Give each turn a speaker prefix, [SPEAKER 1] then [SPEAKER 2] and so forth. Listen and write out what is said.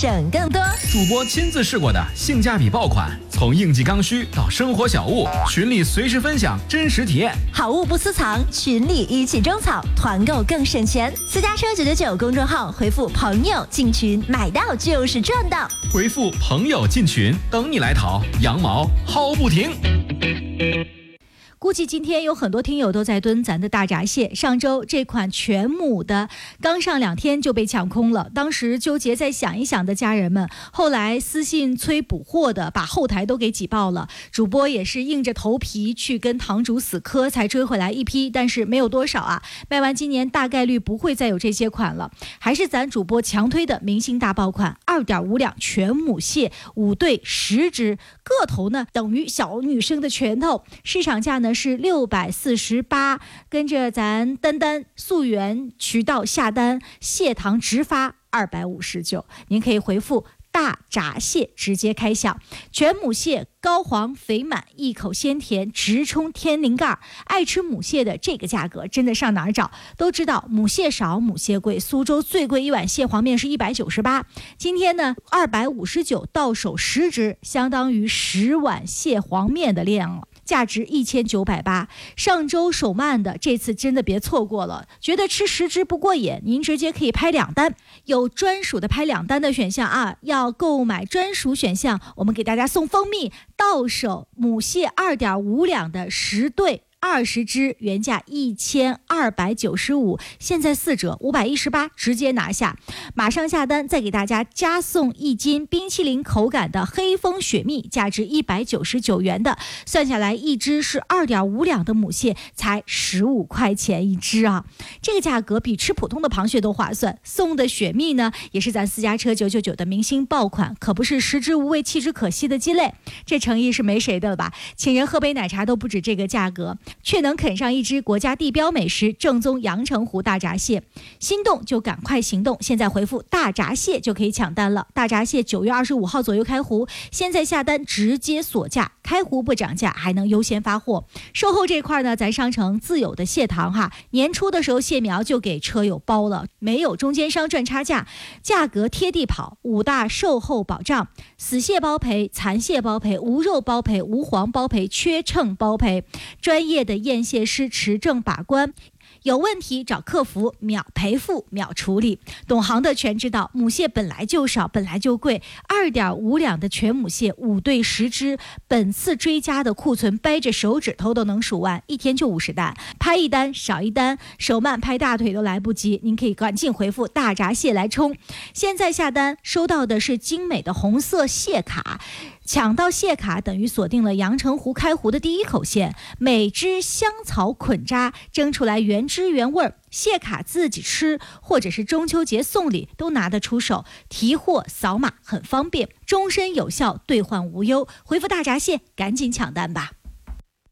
[SPEAKER 1] 省更多。
[SPEAKER 2] 主播亲自试过的性价比爆款，从应季刚需到生活小物，群里随时分享真实体验。
[SPEAKER 1] 好物不私藏，群里一起种草，团购更省钱。私家车999公众号回复朋友进群，买到就是赚到。
[SPEAKER 2] 回复朋友进群，等你来淘，羊毛薅不停。
[SPEAKER 3] 估计今天有很多听友都在蹲咱的大闸蟹。上周这款全母的刚上2天就被抢空了，当时纠结再想一想的家人们，后来私信催补货的，把后台都给挤爆了。主播也是硬着头皮去跟堂主死磕，才追回来一批，但是没有多少啊。卖完今年大概率不会再有这些款了。还是咱主播强推的明星大爆款，2.5两全母蟹5对10只，个头呢等于小女生的拳头，市场价呢是648，跟着咱丹丹溯源渠道下单，蟹糖直发259，您可以回复大闸蟹直接开抢。全母蟹高黄肥满，一口鲜甜，直冲天灵盖。爱吃母蟹的这个价格真的上哪儿找？都知道母蟹少母蟹贵，苏州最贵一碗蟹黄面是198，今天呢259到手10只，相当于10碗蟹黄面的量了，价值1980。上周手慢的，这次真的别错过了。觉得吃10只不过瘾，您直接可以拍2单，有专属的拍2单的选项啊。要购买专属选项，我们给大家送蜂蜜，到手母蟹2.5两的10对20只，原价1295，现在4折518，直接拿下。马上下单，再给大家加送1斤冰淇淋口感的黑蜂雪蜜，价值199元的，算下来一只是2.5两的母蟹，才15块钱一只啊！这个价格比吃普通的螃蟹都划算。送的雪蜜呢，也是咱私家车999的明星爆款，可不是食之无味弃之可惜的鸡肋，这诚意是没谁的了吧？请人喝杯奶茶都不止这个价格，却能啃上一只国家地标美食，正宗阳澄湖大闸蟹。心动就赶快行动，现在回复大闸蟹就可以抢单了。大闸蟹9月25号左右开湖，现在下单直接锁价，开湖不涨价，还能优先发货。售后这块呢，咱商城自有的蟹糖哈，年初的时候蟹苗就给车友包了，没有中间商赚差价，价格贴地跑，5大售后保障：死蟹包赔、残蟹包赔、无肉包赔、无黄包赔、缺秤包赔，专业的验蟹师持证把关，有问题找客服，秒赔付秒处理。懂行的全知道，母蟹本来就少，本来就贵，2.5两的全母蟹5对10只，本次追加的库存掰着手指头都能数完，一天就50单，拍一单少一单，手慢拍大腿都来不及。您可以赶紧回复大闸蟹来冲，现在下单收到的是精美的红色蟹卡，抢到蟹卡等于锁定了阳澄湖开湖的第一口蟹，每只香草捆扎，蒸出来原汁原味儿。蟹卡自己吃或者是中秋节送礼都拿得出手，提货扫码很方便，终身有效，兑换无忧。回复大闸蟹赶紧抢单吧。